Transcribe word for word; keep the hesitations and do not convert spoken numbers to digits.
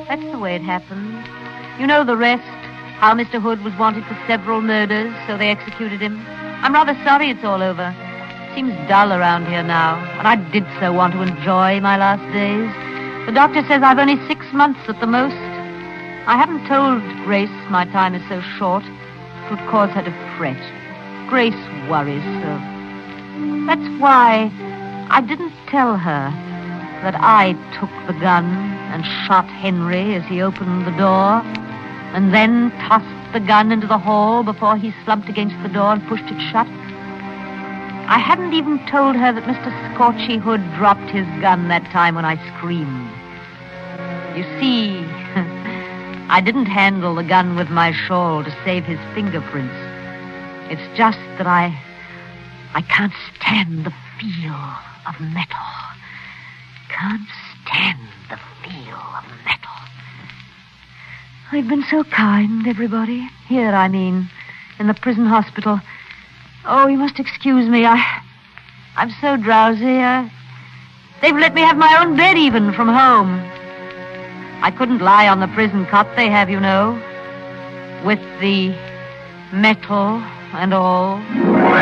That's the way it happened. You know the rest. How Mister Hood was wanted for several murders, so they executed him. I'm rather sorry it's all over. Seems dull around here now, and I did so want to enjoy my last days. The doctor says I've only six months at the most. I haven't told Grace my time is so short. It would cause her to fret. Grace worries so. That's why I didn't tell her that I took the gun and shot Henry as he opened the door, and then tossed the gun into the hall before he slumped against the door and pushed it shut. I hadn't even told her that Mister Scorchy Hood dropped his gun that time when I screamed. You see, I didn't handle the gun with my shawl to save his fingerprints. It's just that I... I can't stand the feel of metal. Can't stand the feel of metal. They've been so kind, everybody. Here, I mean, in the prison hospital. Oh, you must excuse me. I, I'm so drowsy. I, they've let me have my own bed even from home. I couldn't lie on the prison cot they have, you know, with the metal and all.